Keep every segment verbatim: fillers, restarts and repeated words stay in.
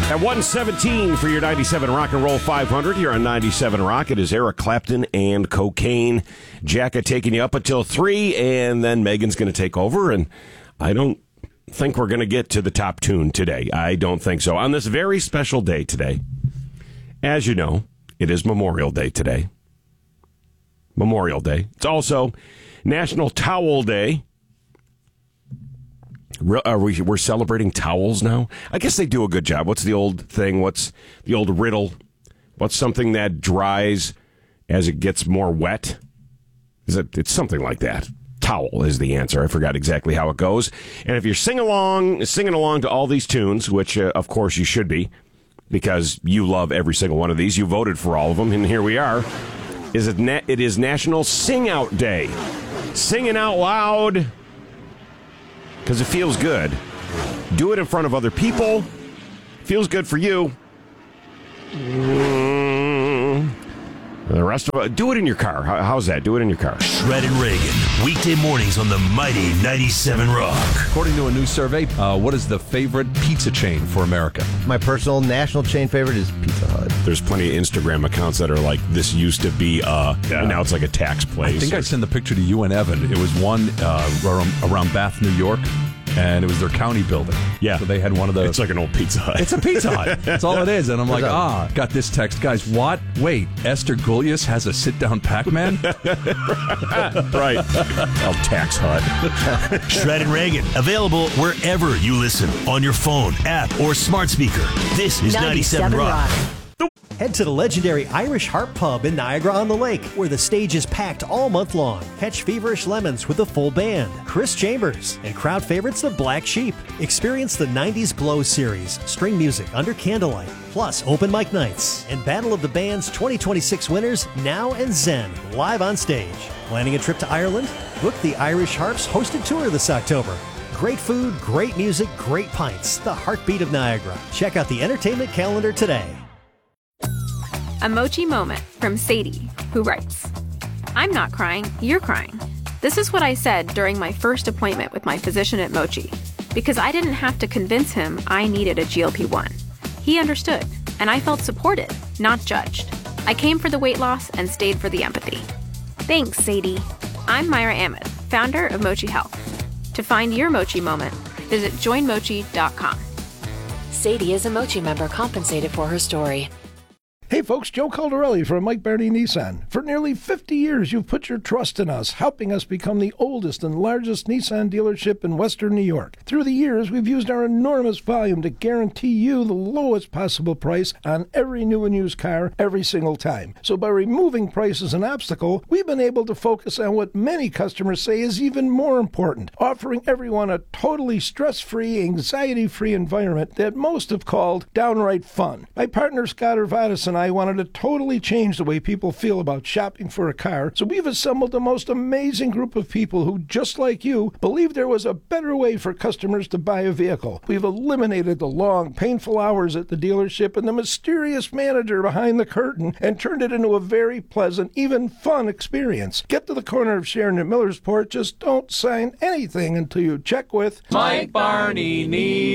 At one seventeen for your ninety-seven Rock and Roll five hundred here on ninety-seven Rock, it is Eric Clapton and Cocaine Jacket taking you up until three, and then Megan's going to take over, and I don't think we're going to get to the top tune today. I don't think so. On this very special day today, as you know, it is Memorial Day today. Memorial Day. It's also National Towel Day. Are we, we're celebrating towels now? I guess they do a good job. What's the old thing? What's the old riddle? What's something that dries as it gets more wet? Is it? It's something like that. Towel is the answer. I forgot exactly how it goes. And if you're singing along, singing along to all these tunes, which uh, of course you should be, because you love every single one of these, you voted for all of them, and here we are. Is it? Na- it is National Sing Out Day. Singing out loud. Because it feels good. Do it in front of other people. Feels good for you. Mm. The rest of it, do it in your car. How, how's that? Do it in your car. Shred and Reagan, weekday mornings on the mighty ninety-seven Rock. According to a new survey, uh, what is the favorite pizza chain for America? My personal national chain favorite is Pizza Hut. There's plenty of Instagram accounts that are like, this used to be, uh, yeah. and now it's like a tax place. I think I sent the picture to you and Evan. It was one uh, around, around Bath, New York. And it was their county building. Yeah. So they had one of the... It's like an old Pizza Hut. It's a Pizza Hut. That's all it is. And I'm like, ah, got this text. Guys, what? Wait, Esther Gulius has a sit-down Pac-Man? Right. Oh, Tax Hut. Shred and Reagan, available wherever you listen. On your phone, app, or smart speaker. This is ninety-seven Rock. Head to the legendary Irish Harp Pub in Niagara-on-the-Lake, where the stage is packed all month long. Catch Feverish Lemons with a full band, Chris Chambers, and crowd favorites the Black Sheep. Experience the nineties Glow series, string music under candlelight, plus open mic nights, and Battle of the Bands twenty twenty-six winners, Now and Zen, live on stage. Planning a trip to Ireland? Book the Irish Harp's hosted tour this October. Great food, great music, great pints. The heartbeat of Niagara. Check out the entertainment calendar today. A Mochi moment from Sadie, who writes, I'm not crying, you're crying. This is what I said during my first appointment with my physician at Mochi, because I didn't have to convince him I needed a G L P one. He understood, and I felt supported, not judged. I came for the weight loss and stayed for the empathy. Thanks, Sadie. I'm Myra Ahmed, founder of Mochi Health. To find your Mochi moment, visit join mochi dot com. Sadie is a Mochi member compensated for her story. Hey folks, Joe Caldarelli from Mike Barney Nissan. For nearly fifty years, you've put your trust in us, helping us become the oldest and largest Nissan dealership in Western New York. Through the years, we've used our enormous volume to guarantee you the lowest possible price on every new and used car every single time. So by removing price as an obstacle, we've been able to focus on what many customers say is even more important, offering everyone a totally stress-free, anxiety-free environment that most have called downright fun. My partner Scott Urvatis and I wanted to totally change the way people feel about shopping for a car, so we've assembled the most amazing group of people who, just like you, believe there was a better way for customers to buy a vehicle. We've eliminated the long, painful hours at the dealership and the mysterious manager behind the curtain and turned it into a very pleasant, even fun experience. Get to the corner of Sharon and Millersport, just don't sign anything until you check with Mike Barney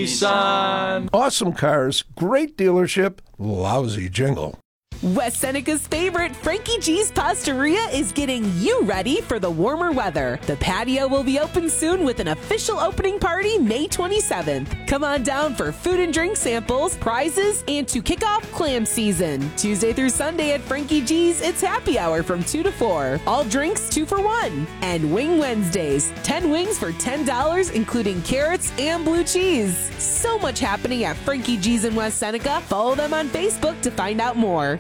Nissan. Awesome cars, great dealership, lousy jingle. West Seneca's favorite, Frankie G's Pastaria, is getting you ready for the warmer weather. The patio will be open soon with an official opening party May twenty-seventh. Come on down for food and drink samples, prizes, and to kick off clam season. Tuesday through Sunday at Frankie G's, it's happy hour from two to four. All drinks two for one. And Wing Wednesdays, ten wings for ten dollars, including carrots and blue cheese. So much happening at Frankie G's in West Seneca. Follow them on Facebook to find out more.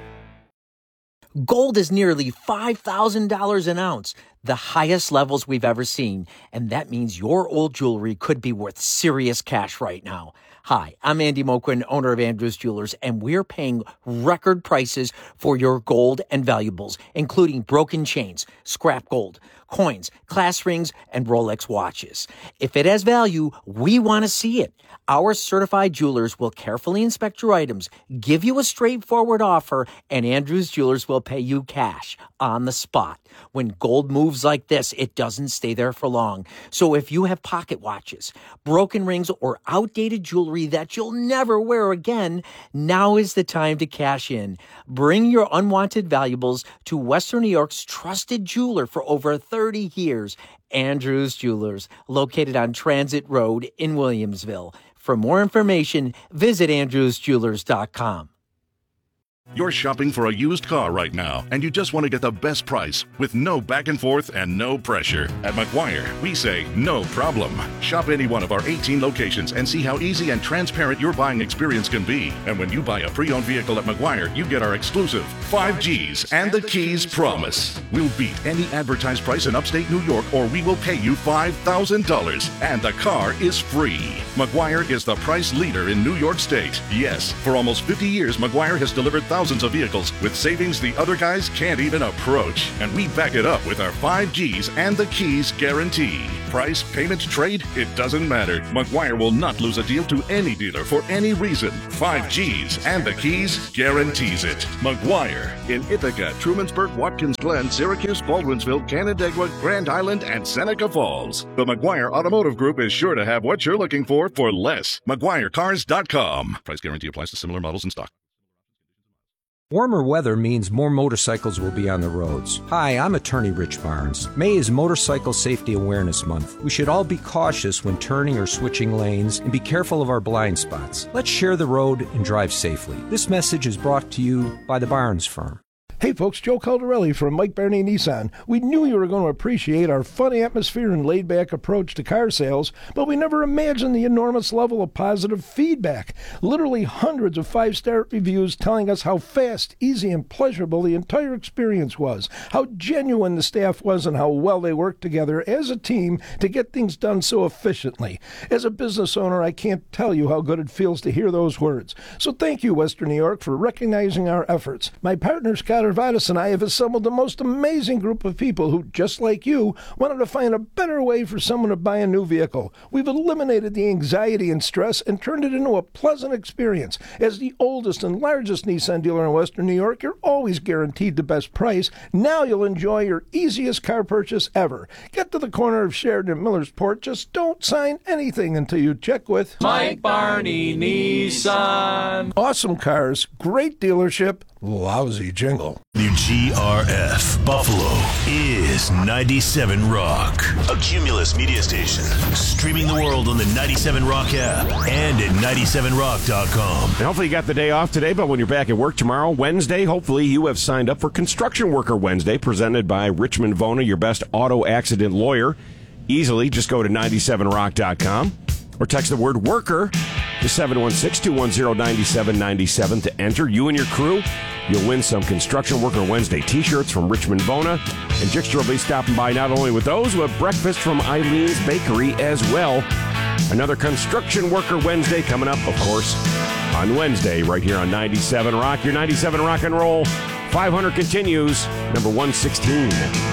Gold is nearly five thousand dollars an ounce, the highest levels we've ever seen. And that means your old jewelry could be worth serious cash right now. Hi, I'm Andy Moquin, owner of Andrews Jewelers, and we're paying record prices for your gold and valuables, including broken chains, scrap gold, coins, class rings, and Rolex watches. If it has value, we want to see it. Our certified jewelers will carefully inspect your items, give you a straightforward offer, and Andrews Jewelers will pay you cash on the spot. When gold moves like this, it doesn't stay there for long. So if you have pocket watches, broken rings, or outdated jewelry that you'll never wear again, now is the time to cash in. Bring your unwanted valuables to Western New York's trusted jeweler for over thirty years, Andrews Jewelers, located on Transit Road in Williamsville. For more information, visit andrews jewelers dot com. You're shopping for a used car right now, and you just want to get the best price with no back and forth and no pressure. At McGuire, we say no problem. Shop any one of our eighteen locations and see how easy and transparent your buying experience can be. And when you buy a pre-owned vehicle at McGuire, you get our exclusive five G's and the Keys promise. We'll beat any advertised price in upstate New York, or we will pay you five thousand dollars, and the car is free. McGuire is the price leader in New York State. Yes, for almost fifty years, McGuire has delivered thousands of vehicles with savings the other guys can't even approach. And we back it up with our five G's and the Keys guarantee. Price, payment, trade, it doesn't matter. McGuire will not lose a deal to any dealer for any reason. five G's and the Keys guarantees it. McGuire in Ithaca, Trumansburg, Watkins Glen, Syracuse, Baldwinsville, Canandaigua, Grand Island, and Seneca Falls. The McGuire Automotive Group is sure to have what you're looking for for less. McGuire Cars dot com. Price guarantee applies to similar models in stock. Warmer weather means more motorcycles will be on the roads. Hi, I'm attorney Rich Barnes. May is Motorcycle Safety Awareness Month. We should all be cautious when turning or switching lanes and be careful of our blind spots. Let's share the road and drive safely. This message is brought to you by the Barnes Firm. Hey folks, Joe Caldarelli from Mike Barney Nissan. We knew you were going to appreciate our funny atmosphere and laid-back approach to car sales, but we never imagined the enormous level of positive feedback. Literally hundreds of five-star reviews telling us how fast, easy, and pleasurable the entire experience was, how genuine the staff was, and how well they worked together as a team to get things done so efficiently. As a business owner, I can't tell you how good it feels to hear those words. So thank you, Western New York, for recognizing our efforts. My partner, Scott Arvadas, and I have assembled the most amazing group of people who, just like you, wanted to find a better way for someone to buy a new vehicle. We've eliminated the anxiety and stress and turned it into a pleasant experience. As the oldest and largest Nissan dealer in Western New York, you're always guaranteed the best price. Now you'll enjoy your easiest car purchase ever. Get to the corner of Sheridan and Millersport. Just don't sign anything until you check with Mike Barney Nissan. Awesome cars, great dealership, lousy jingle. W G R F Buffalo is ninety-seven Rock, a Cumulus media station, streaming the world on the ninety-seven Rock app and at ninety-seven rock dot com. And hopefully you got the day off today, but when you're back at work tomorrow, Wednesday, hopefully you have signed up for Construction Worker Wednesday, presented by Richmond Vona, your best auto accident lawyer. Easily, just go to ninety-seven rock dot com or text the word worker to seven one six, two one zero, nine seven nine seven to enter. You and your crew, you'll win some Construction Worker Wednesday t-shirts from Richmond Vona. And Jixter will be stopping by not only with those, but breakfast from Eileen's Bakery as well. Another Construction Worker Wednesday coming up, of course, on Wednesday right here on ninety-seven Rock. Your ninety-seven Rock and Roll five hundred continues, number one sixteen.